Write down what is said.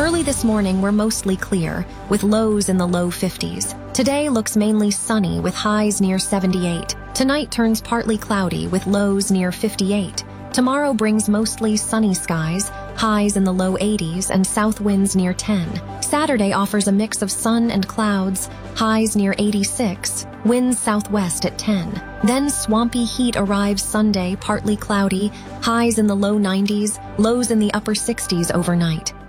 Early this morning, we're mostly clear, with lows in the low 50s. Today looks mainly sunny with highs near 78. Tonight turns partly cloudy with lows near 58. Tomorrow brings mostly sunny skies, highs in the low 80s and south winds near 10. Saturday offers a mix of sun and clouds, highs near 86, winds southwest at 10. Then swampy heat arrives Sunday, partly cloudy, highs in the low 90s, lows in the upper 60s overnight.